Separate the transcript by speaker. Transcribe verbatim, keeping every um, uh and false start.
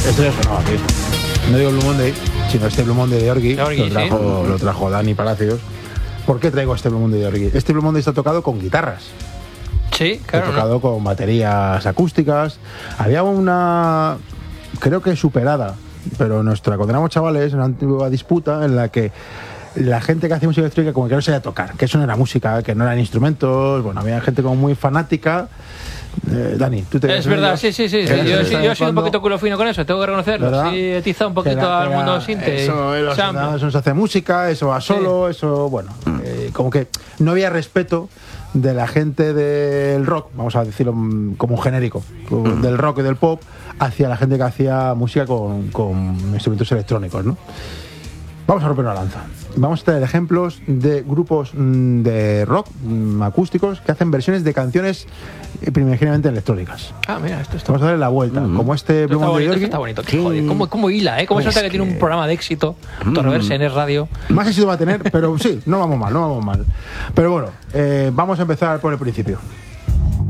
Speaker 1: Esto ya sonaba aquí. No digo Blue Monday, sino este Blue Monday de Orgy.
Speaker 2: Orgy,
Speaker 1: lo, trajo,
Speaker 2: sí.
Speaker 1: lo trajo Dani Palacios. ¿Por qué traigo este Blue Monday de Orgy? Este Blue Monday está tocado con guitarras.
Speaker 2: Sí, claro.
Speaker 1: Está tocado
Speaker 2: ¿no?
Speaker 1: con baterías acústicas. Había una, creo que superada, pero nuestra, cuando éramos chavales, una antigua disputa en la que la gente que hacía música electrónica como que no sabía tocar, que eso no era música, que no eran instrumentos. Bueno, había gente como muy fanática. Eh, Dani, tú te...
Speaker 2: Es verdad, sí, sí, sí. sí. Yo, sí, yo he sido un poquito culo fino con eso, tengo que reconocerlo.
Speaker 1: ¿verdad?
Speaker 2: Sí, he tizado un poquito
Speaker 1: Era-
Speaker 2: al
Speaker 1: era-
Speaker 2: mundo sinte.
Speaker 1: Eso,
Speaker 2: y
Speaker 1: eso,
Speaker 2: sample.
Speaker 1: eso no se hace música, eso va solo, eso, bueno, eh, como que no había respeto de la gente del rock, vamos a decirlo mm, como un genérico, como del rock y del pop, hacia la gente que hacía música con, con instrumentos electrónicos, ¿no? Vamos a romper una lanza. Vamos a tener ejemplos de grupos mm, de rock mm, acústicos que hacen versiones de canciones eh, primigeniamente electrónicas.
Speaker 2: Ah, mira, esto está,
Speaker 1: Vamos a darle la vuelta,
Speaker 3: Mm.
Speaker 1: como este
Speaker 2: esto
Speaker 1: Blue
Speaker 2: está
Speaker 1: Monday
Speaker 2: bonito.
Speaker 1: de
Speaker 2: Esto
Speaker 1: Orgy.
Speaker 2: está bonito. Joder, ¿cómo, cómo hila, eh? ¿Cómo se
Speaker 1: Pues
Speaker 2: nota que tiene un
Speaker 1: que-
Speaker 2: programa de éxito? Torreverse en Es Radio.
Speaker 1: Más éxito va a tener, pero sí, no vamos mal, no vamos mal. Pero bueno, eh, vamos a empezar por el principio.